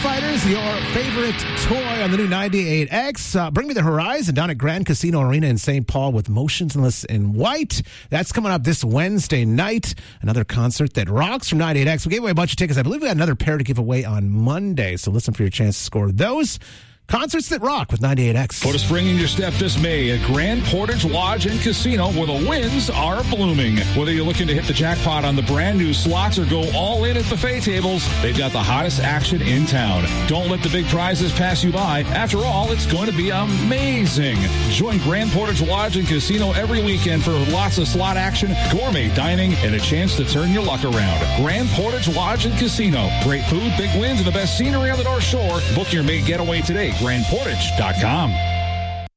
Fighters, your favorite toy on the new 98X. Bring Me the Horizon down at Grand Casino Arena in St. Paul with Motionless in White. That's coming up this Wednesday night. Another concert that rocks from 98X. We gave away a bunch of tickets. I believe we got another pair to give away on Monday, so listen for your chance to score those. Concerts that rock with 98X. Put a spring in your step this May at Grand Portage Lodge and Casino, where the winds are blooming. Whether you're looking to hit the jackpot on the brand new slots or go all in at buffet tables, they've got the hottest action in town. Don't let the big prizes pass you by. After all, it's going to be amazing. Join Grand Portage Lodge and Casino every weekend for lots of slot action, gourmet dining, and a chance to turn your luck around. Grand Portage Lodge and Casino. Great food, big wins, and the best scenery on the North Shore. Book your May getaway today. GrandPortage.com.